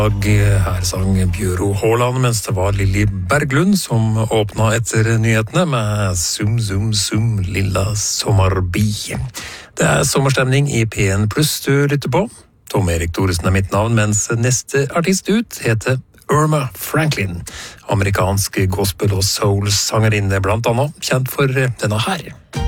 Her sang Bjøro Haaland, mens det var Lilly Berglund som åpna etter nyhetene med Sum Sum Sum Lilla Sommarbi. Det sommerstemning i P1 Pluss du lytter på. Tom Erik Thoresen er mitt navn, mens neste artist ut heter Irma Franklin. Amerikansk gospel- og soul-sangerinne blant annet, kjent for denne her.